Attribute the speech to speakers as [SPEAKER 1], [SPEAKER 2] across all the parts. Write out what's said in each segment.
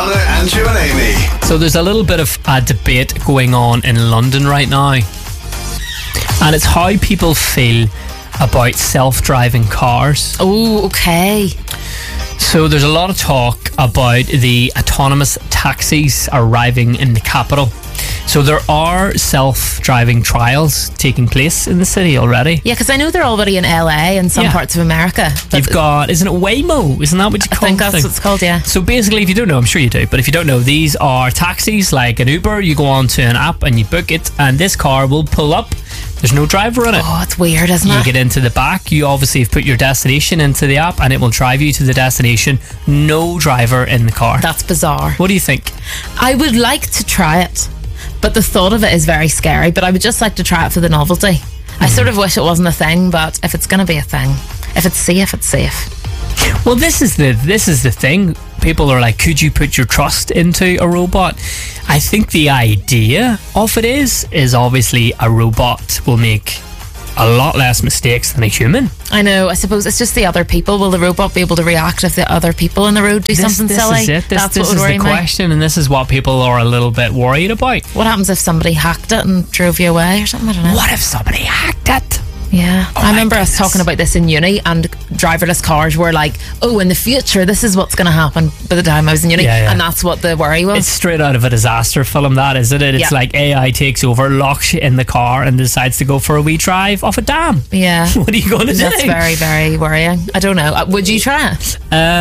[SPEAKER 1] Donna, Andrew and Amy.
[SPEAKER 2] So there's a little bit of a debate going on in London right now, and it's how people feel about self-driving cars.
[SPEAKER 3] Oh, okay.
[SPEAKER 2] So there's a lot of talk about the autonomous taxis arriving in the capital. So there are self-driving trials taking place in the city already.
[SPEAKER 3] Yeah, because I know they're already in LA and some parts of America.
[SPEAKER 2] You've got, isn't it Waymo? Isn't that what you call it?
[SPEAKER 3] I think that's what it's called, yeah.
[SPEAKER 2] So basically, if you don't know, I'm sure you do, but if you don't know, these are taxis like an Uber. You go onto an app and you book it, and this car will pull up. There's no driver in it.
[SPEAKER 3] Oh, it's weird, isn't it?
[SPEAKER 2] You get into the back. You obviously have put your destination into the app, and it will drive you to the destination. No driver in the car.
[SPEAKER 3] That's bizarre.
[SPEAKER 2] What do you think?
[SPEAKER 3] I would like to try it, but the thought of it is very scary. But I would just like to try it for the novelty. I sort of wish it wasn't a thing, but if it's going to be a thing, if it's safe, it's safe.
[SPEAKER 2] Well, this is the thing. People are like, could you put your trust into a robot? I think the idea of it is obviously a robot will make a lot less mistakes than a human.
[SPEAKER 3] I know. I suppose it's just the other people. Will the robot be able to react if the other people on the road do something silly?
[SPEAKER 2] This is it.
[SPEAKER 3] That's
[SPEAKER 2] this
[SPEAKER 3] what would
[SPEAKER 2] is
[SPEAKER 3] worry
[SPEAKER 2] the
[SPEAKER 3] me.
[SPEAKER 2] question, and this is what people are a little bit worried about.
[SPEAKER 3] What happens if somebody hacked it and drove you away or something? I don't know.
[SPEAKER 2] What if somebody hacked it?
[SPEAKER 3] Yeah.
[SPEAKER 2] Oh
[SPEAKER 3] I remember
[SPEAKER 2] my
[SPEAKER 3] us
[SPEAKER 2] goodness.
[SPEAKER 3] talking about this in uni, and driverless cars were like, oh, in the future, this is what's going to happen by the time I was in uni.
[SPEAKER 2] Yeah, yeah.
[SPEAKER 3] And that's what the worry was.
[SPEAKER 2] It's straight out of a disaster film, that, isn't it? It's
[SPEAKER 3] Yeah.
[SPEAKER 2] like AI takes over, locks you in the car, and decides to go for a wee drive off a dam.
[SPEAKER 3] Yeah.
[SPEAKER 2] What are you going to do?
[SPEAKER 3] That's very, very worrying. I don't know. Would you try it?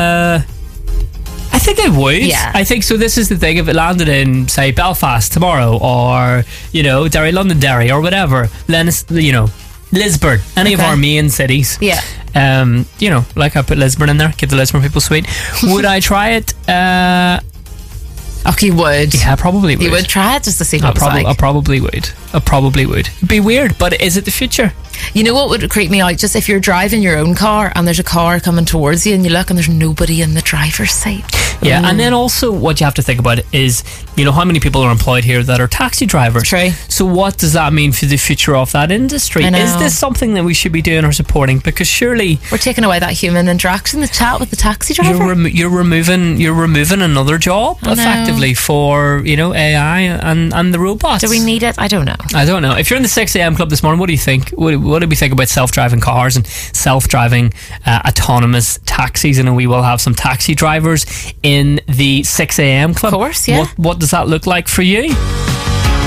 [SPEAKER 2] I think I would.
[SPEAKER 3] Yeah.
[SPEAKER 2] I think so. This is the thing. If it landed in, say, Belfast tomorrow, or, you know, Derry, Londonderry, or whatever, then it's, you know, Lisburn, any of
[SPEAKER 3] Okay.
[SPEAKER 2] our main cities.
[SPEAKER 3] Yeah.
[SPEAKER 2] You know, like I put Lisburn in there, give the Lisburn people sweet. Would I try it?
[SPEAKER 3] Okay, you would.
[SPEAKER 2] Yeah, I probably would.
[SPEAKER 3] You would try it just to see what it's like.
[SPEAKER 2] I probably would. I probably would. It'd be weird, but is it the future?
[SPEAKER 3] You know what would creep me out? Just if you're driving your own car and there's a car coming towards you and you look and there's nobody in the driver's seat.
[SPEAKER 2] Yeah, and then also what you have to think about is, you know, how many people are employed here that are taxi drivers.
[SPEAKER 3] True.
[SPEAKER 2] So what does that mean for the future of that industry?
[SPEAKER 3] I know.
[SPEAKER 2] Is this something that we should be doing or supporting? Because surely
[SPEAKER 3] We're taking away that human interaction, the chat with the taxi driver.
[SPEAKER 2] you're removing another job
[SPEAKER 3] I know.
[SPEAKER 2] effectively for, you know, AI and the robots.
[SPEAKER 3] Do we need it? I don't know.
[SPEAKER 2] I don't know. If you're in the 6am club this morning, what do you think? What do we think about self-driving cars and self-driving autonomous taxis? And we will have some taxi drivers in the 6am club.
[SPEAKER 3] Of course, yeah.
[SPEAKER 2] What does that look like for you?